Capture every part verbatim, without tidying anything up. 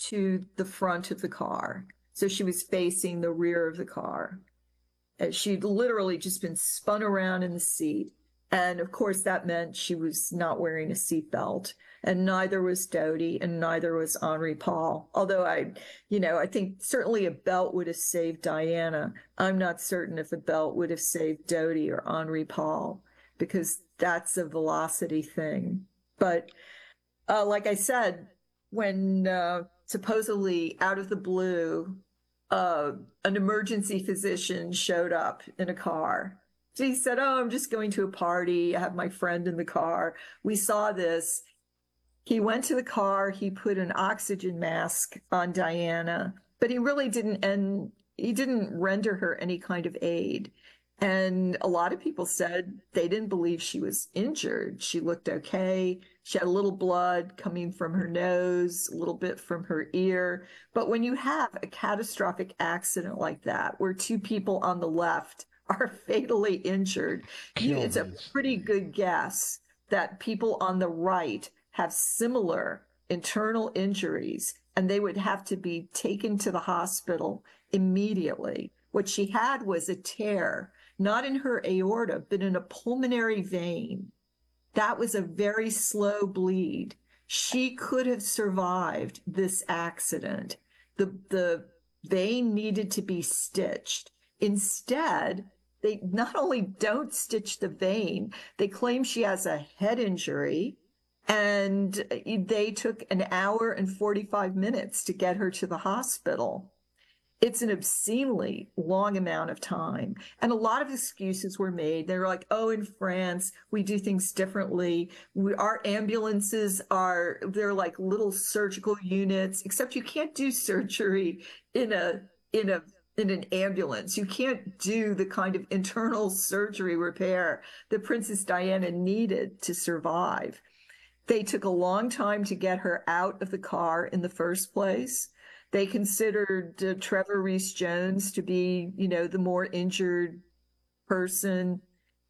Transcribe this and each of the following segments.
to the front of the car. So she was facing the rear of the car. And she'd literally just been spun around in the seat. And of course, that meant she was not wearing a seatbelt. And neither was Dodi, and neither was Henri Paul. Although I, you know, I think certainly a belt would have saved Diana. I'm not certain if a belt would have saved Dodi or Henri Paul, because that's a velocity thing. But uh, like I said, when uh, supposedly out of the blue, uh, an emergency physician showed up in a car. So he said, oh, I'm just going to a party. I have my friend in the car. We saw this. He went to the car. He put an oxygen mask on Diana, but he really didn't, and he didn't render her any kind of aid. And a lot of people said they didn't believe she was injured. She looked okay. She had a little blood coming from her nose, a little bit from her ear. But when you have a catastrophic accident like that, where two people on the left are fatally injured, you, it's a pretty good guess that people on the right have similar internal injuries, and they would have to be taken to the hospital immediately. What she had was a tear, not in her aorta, but in a pulmonary vein. That was a very slow bleed. She could have survived this accident. The, the vein needed to be stitched. Instead, they not only don't stitch the vein, they claim she has a head injury, and they took an hour and forty-five minutes to get her to the hospital. It's an obscenely long amount of time. And a lot of excuses were made. They were like, oh, in France, we do things differently. We, our ambulances are, they're like little surgical units, except you can't do surgery in a, in a, in an ambulance. You can't do the kind of internal surgery repair that Princess Diana needed to survive. They took a long time to get her out of the car in the first place. They considered uh, Trevor Rees-Jones to be, you know, the more injured person.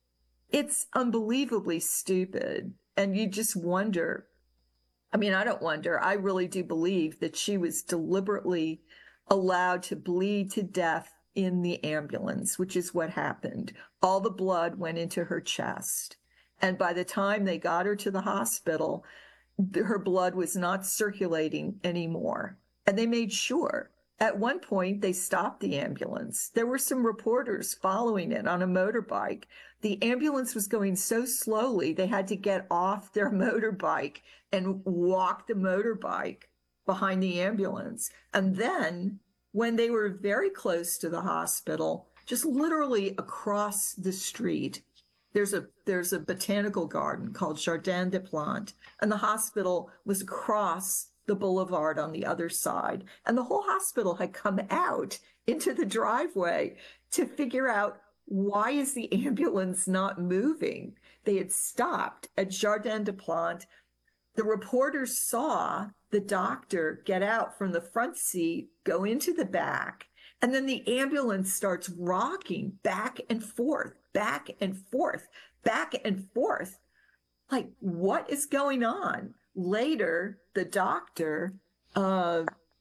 It's unbelievably stupid. And you just wonder, I mean, I don't wonder, I really do believe that she was deliberately allowed to bleed to death in the ambulance, which is what happened. All the blood went into her chest. And by the time they got her to the hospital, her blood was not circulating anymore. And they made sure. At one point, they stopped the ambulance. There were some reporters following it on a motorbike. The ambulance was going so slowly, they had to get off their motorbike and walk the motorbike behind the ambulance. And then, when they were very close to the hospital, just literally across the street, there's a there's a botanical garden called Jardin des Plantes, and the hospital was across the boulevard on the other side. And the whole hospital had come out into the driveway to figure out, why is the ambulance not moving? They had stopped at Jardin des Plantes. The reporters saw the doctor get out from the front seat, go into the back, and then the ambulance starts rocking back and forth, back and forth, back and forth. Like, what is going on? Later, the doctor, uh,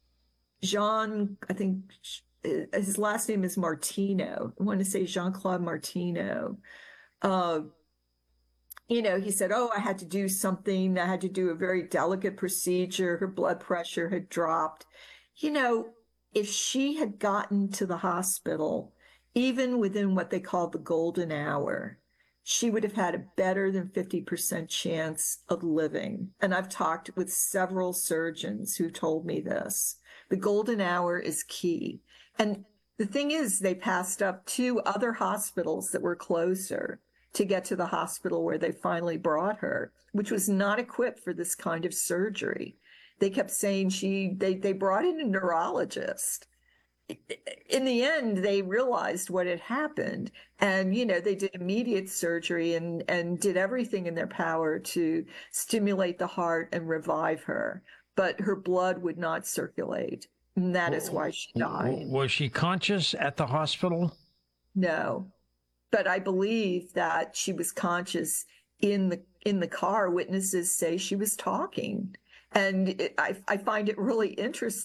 Jean, I think his last name is Martino. I want to say Jean-Claude Martino. Uh, you know, he said, oh, I had to do something. I had to do a very delicate procedure. Her blood pressure had dropped. You know, if she had gotten to the hospital, even within what they call the golden hour, she would have had a better than fifty percent chance of living. And I've talked with several surgeons who told me this. The golden hour is key. And the thing is, they passed up two other hospitals that were closer to get to the hospital where they finally brought her, which was not equipped for this kind of surgery. They kept saying she, they, they brought in a neurologist. In the end, they realized what had happened, and, you know, they did immediate surgery and, and did everything in their power to stimulate the heart and revive her, but her blood would not circulate, and that is why she died. Was she conscious at the hospital? No, but I believe that she was conscious in the in the car. Witnesses say she was talking, and it, I, I find it really interesting